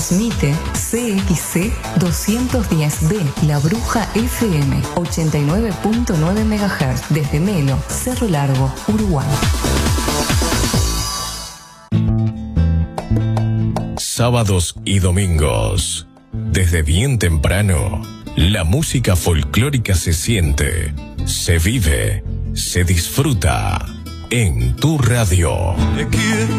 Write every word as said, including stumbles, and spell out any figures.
Transmite C X C doscientos diez B, La Bruja F M, ochenta y nueve punto nueve megahertz, desde Melo, Cerro Largo, Uruguay. Sábados y domingos, desde bien temprano, la música folclórica se siente, se vive, se disfruta en tu radio. Te quiero